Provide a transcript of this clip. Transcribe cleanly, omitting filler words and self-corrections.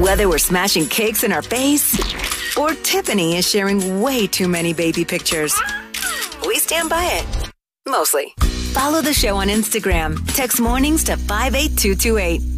Whether we're smashing cakes in our face or Tiffany is sharing way too many baby pictures, we stand by it. Mostly. Follow the show on Instagram. Text mornings to 58228.